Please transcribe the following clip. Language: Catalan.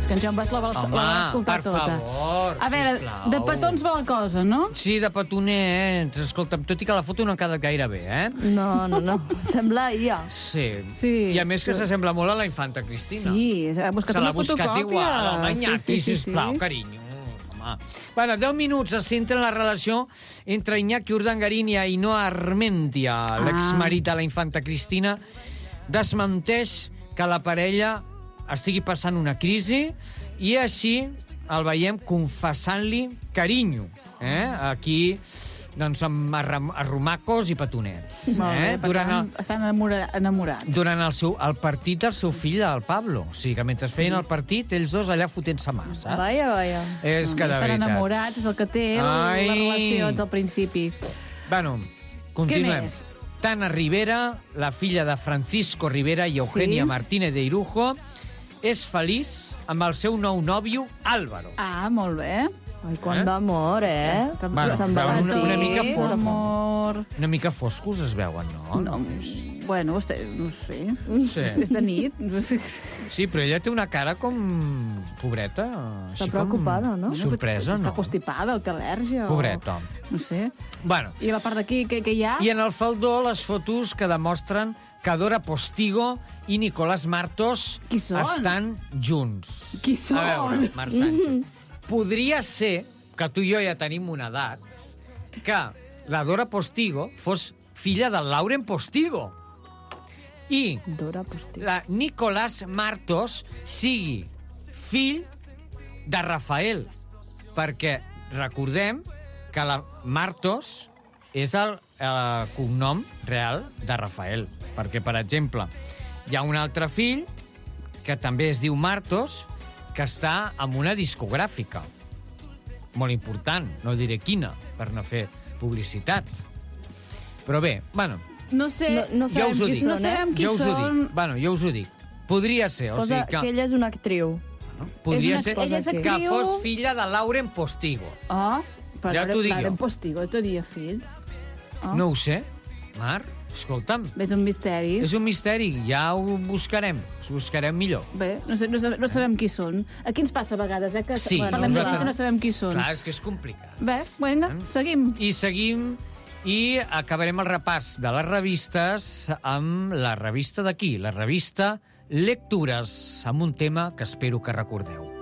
petons, que en Joan Blas la vol escoltar per tota. favor, A veure, sisplau. de petons va la cosa, no? Sí, de petoner, escolta'm, tot i que la foto no ha quedat gaire bé, No. Sembla IA. Sí. I a més que s'assembla molt a la infanta Cristina. Sí, ha buscat Se una l'ha buscat fotocòpia. igual, l'Iñaki, sisplau, carinyo. Home. Bueno, 10 minuts se centra en la relació entre Iñaki Urdangarín i Ainhoa Armentia, l'exmarit de la infanta Cristina. Desmenteix que la parella estigui passant una crisi i així el veiem confessant-li carinyo. Aquí, doncs, amb arrumacos i petonets. Molt bé, per tant, estan enamorats. Durant el partit del seu fill, el Pablo. O sigui, que mentre feien el partit, ells dos allà fotent-se mà, saps? Vaja. És que de estan veritat. enamorats, és el que té les relacions al principi. Bueno, continuem. Què més? Tana Rivera, la filla de Francisco Rivera i Eugenia Martínez de Irujo, és feliç amb el seu nou nòvio, Álvaro. Ah, molt bé. Ai, quant d'amor, Bueno, una mica foscos. Amor. Una mica foscos es veuen, no? No, bueno, no sé. Sí. És de nit. Sí, però ella té una cara com... pobreta. Està preocupada, no? Sorpresa, no? Està constipada o té al·lèrgia. Pobreta. No sé. Bueno. I a la part d'aquí, què hi ha? I en el faldó, les fotos que demostren que Dora Postigo i Nicolás Martos estan junts. Qui són? A veure, Marc Sánchez. Podria ser, que tu i jo ja tenim una edat, que la Dora Postigo fos filla del Lauren Postigo. I la Nicolás Martos sigui fill de Rafael. Perquè recordem que la Martos és el cognom real de Rafael. Perquè, per exemple, hi ha un altre fill que també es diu Martos, que està amb una discogràfica molt important, no diré quina, per no fer publicitat. Però bé, bueno, no sé, ja us ho dic. No sabem qui són. Bueno, jo us ho dic. Podria ser, o sigui que... que ella és una actriu. Podria ser que fos filla de Lauren Postigo. Però ja t'ho dic jo. Lauren Postigo tenia fills? No ho sé, Marc. Escolta'm. És un misteri. És un misteri, ja ho buscarem. Ho buscarem millor. Bé, no sabem qui són. Aquí ens passa a vegades, que sí, parlem de gent que no sabem qui són. Clar, és que és complicat. Bé, vinga, seguim. I seguim i acabarem el repàs de les revistes amb la revista d'aquí, la revista Lectures, amb un tema que espero que recordeu.